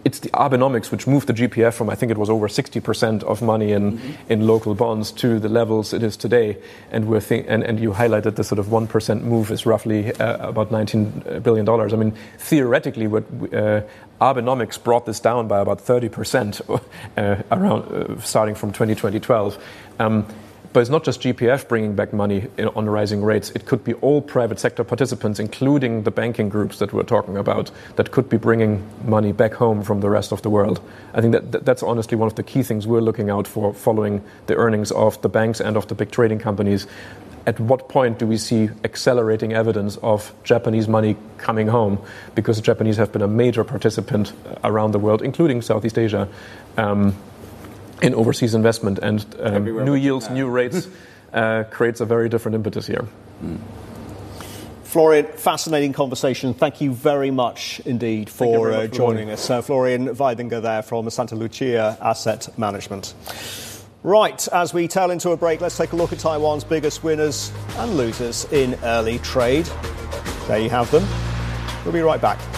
it's the Abenomics which moved the GPF from, I think it was over 60% of money in local bonds to the levels it is today. And and you highlighted the sort of 1% move is roughly about $19 billion. I mean, theoretically, Abenomics brought this down by about 30% around starting from 2012. But it's not just GPF bringing back money on rising rates. It could be all private sector participants, including the banking groups that we're talking about, that could be bringing money back home from the rest of the world. I think that's honestly one of the key things we're looking out for following the earnings of the banks and of the big trading companies. At what point do we see accelerating evidence of Japanese money coming home? Because the Japanese have been a major participant around the world, including Southeast Asia, in overseas investment, and new yields, new rates creates a very different impetus here. Florian, fascinating conversation. Thank you very much indeed for joining us. Florian Weidinger there from Santa Lucia Asset Management. Right, as we tail into a break, let's take a look at Taiwan's biggest winners and losers in early trade. There you have them. We'll be right back.